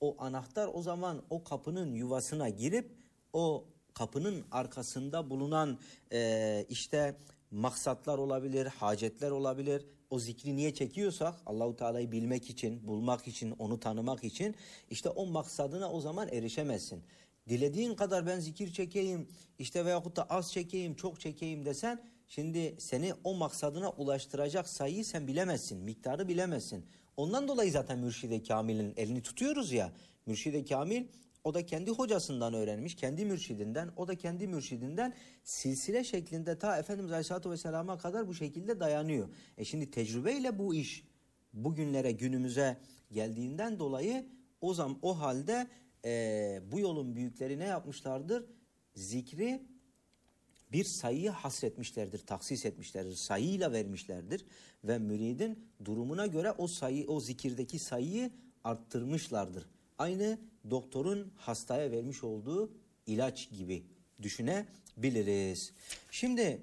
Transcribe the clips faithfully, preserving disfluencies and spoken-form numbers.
o anahtar o zaman o kapının yuvasına girip o kapının arkasında bulunan e, işte maksatlar olabilir, hacetler olabilir. O zikri niye çekiyorsak Allahu Teala'yı bilmek için, bulmak için, onu tanımak için işte o maksadına o zaman erişemezsin. Dilediğin kadar ben zikir çekeyim işte veyahut da az çekeyim, çok çekeyim desen şimdi seni o maksadına ulaştıracak sayıyı sen bilemezsin, miktarı bilemezsin. Ondan dolayı zaten Mürşid-i Kamil'in elini tutuyoruz ya. Mürşid-i Kamil o da kendi hocasından öğrenmiş, kendi mürşidinden, o da kendi mürşidinden silsile şeklinde ta Efendimiz Aleyhisselatü Vesselam'a kadar bu şekilde dayanıyor. E şimdi tecrübeyle bu iş bugünlere, günümüze geldiğinden dolayı o zaman o halde e, bu yolun büyükleri ne yapmışlardır? Zikri bir sayıyı hasretmişlerdir, taksis etmişlerdir, sayıyla vermişlerdir ve müridin durumuna göre o sayı, o zikirdeki sayıyı arttırmışlardır. Aynı doktorun hastaya vermiş olduğu ilaç gibi düşünebiliriz. Şimdi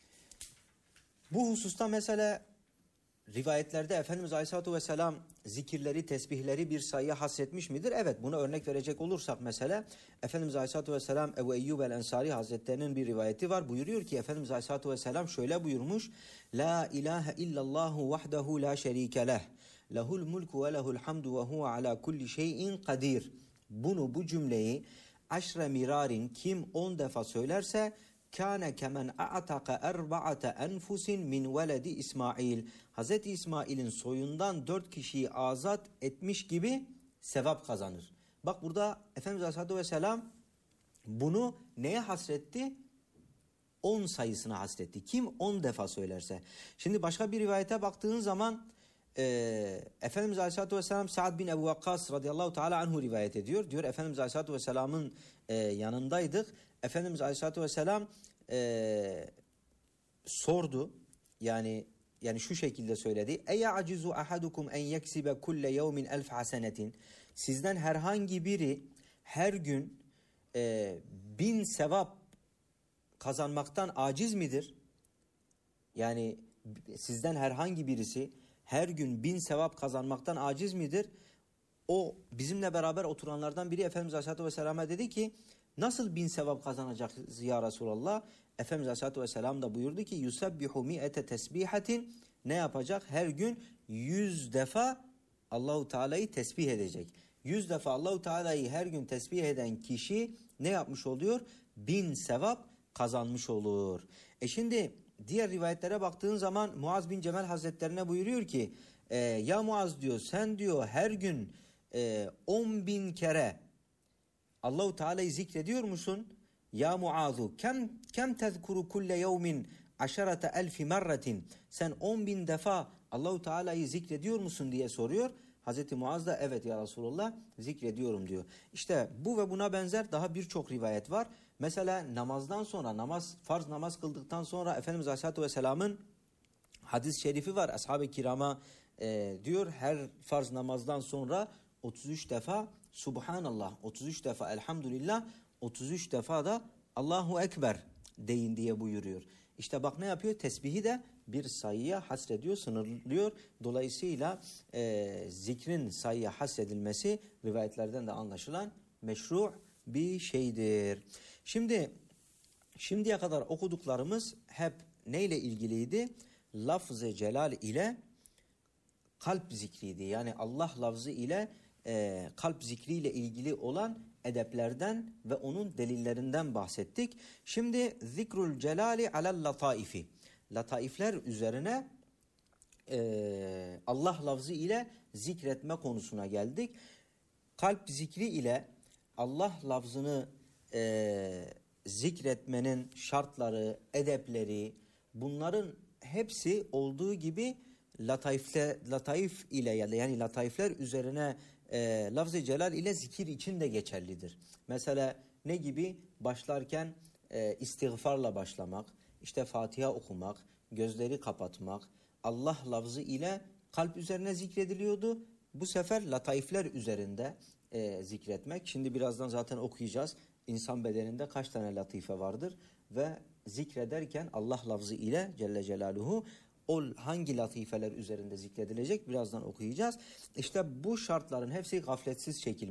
bu hususta mesela rivayetlerde Efendimiz Aleyhisselatü Vesselam zikirleri, tesbihleri bir sayıya hasretmiş midir? Evet, buna örnek verecek olursak mesela Efendimiz Aleyhisselatü Vesselam Ebu Eyyub el-Ensari Hazretlerinin bir rivayeti var. Buyuruyor ki Efendimiz Aleyhisselatü Vesselam şöyle buyurmuş. La ilahe illallahu vahdehu la şerike leh. Lehul mulku ve lehul hamdu ve huve ala kulli şeyin kadir. Bunu, bu cümleyi aşre mirarin kim on defa söylerse kâne kemen a'taka erba'ate enfusin min veledi İsmail. Hazreti İsmail'in soyundan dört kişiyi azat etmiş gibi sevap kazanır. Bak burada Efendimiz Aleyhisselatü Vesselam bunu neye hasretti? on sayısına hasretti. Kim on defa söylerse. Şimdi başka bir rivayete baktığın zaman e, Efendimiz Aleyhisselatü Vesselam Sa'd bin Ebu Vakkas radıyallahu teala anhu rivayet ediyor. Diyor Efendimiz Aleyhisselatü Vesselam'ın e, yanındaydık. Efendimiz Aleyhisselatü Vesselam e, sordu. Yani yani şu şekilde söyledi. Eyacizu ahadukum en yeksibe kulle yevmin elf hasenetin. Sizden herhangi biri her gün e, bin sevap kazanmaktan aciz midir? Yani sizden herhangi birisi her gün bin sevap kazanmaktan aciz midir? O bizimle beraber oturanlardan biri Efendimiz Aleyhisselatü Vesselam'a dedi ki nasıl bin sevap kazanacağız ya Resulallah? Efendimiz Aleyhisselatü Vesselam da buyurdu ki yusabbihu mi'ete tesbihatin, ne yapacak? Her gün yüz defa Allahu Teala'yı tesbih edecek. Yüz defa Allahu Teala'yı her gün tesbih eden kişi ne yapmış oluyor? Bin sevap kazanmış olur. E şimdi diğer rivayetlere baktığın zaman Muaz bin Cemel Hazretlerine buyuruyor ki e, ya Muaz diyor sen diyor her gün e, on bin kere Allahu Teala'yı zikrediyor musun? Ya Muazu kem kem tezkuru kulle yevmin aşarete elfi merretin, sen on bin defa Allahu Teala'yı zikrediyor musun diye soruyor. Hazreti Muaz da evet ya Resulullah zikrediyorum diyor. İşte bu ve buna benzer daha birçok rivayet var. Mesela namazdan sonra, namaz farz namaz kıldıktan sonra Efendimiz Aleyhisselatü Vesselam'ın hadis-i şerifi var. Ashab-ı kirama e, diyor her farz namazdan sonra otuz üç defa Subhanallah, otuz üç defa Elhamdülillah, otuz üç defa da Allahu Ekber deyin diye buyuruyor. İşte bak ne yapıyor? Tesbihi de bir sayıya hasrediyor, sınırlıyor. Dolayısıyla e, zikrin sayıya hasredilmesi rivayetlerden de anlaşılan meşru bir şeydir. Şimdi şimdiye kadar okuduklarımız hep neyle ilgiliydi? Lafz-ı celal ile kalp zikriydi. Yani Allah lafzı ile e, kalp zikriyle ilgili olan edeplerden ve onun delillerinden bahsettik. Şimdi zikrul celali alel lataifi. Lataifler üzerine e, Allah lafzı ile zikretme konusuna geldik. Kalp zikri ile Allah lafzını e, zikretmenin şartları, edepleri, bunların hepsi olduğu gibi lataifle, lataif ile yani lataifler üzerine e, lafz-ı celal ile zikir için de geçerlidir. Mesela ne gibi? Başlarken e, istiğfarla başlamak, işte Fatiha okumak, gözleri kapatmak, Allah lafzı ile kalp üzerine zikrediliyordu. Bu sefer lataifler üzerinde e, zikretmek. Şimdi birazdan zaten okuyacağız. İnsan bedeninde kaç tane latife vardır ve zikrederken Allah lafzı ile Celle Celaluhu o hangi latifeler üzerinde zikredilecek birazdan okuyacağız. İşte bu şartların hepsi gafletsiz şekilde